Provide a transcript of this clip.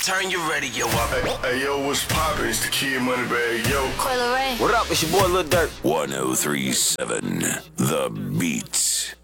turn your radio up. Hey, yo, what's poppin'? It's the Kid Moneybagg, yo. Coi Leray. What up? It's your boy Lil Durk. 1037 The Beats.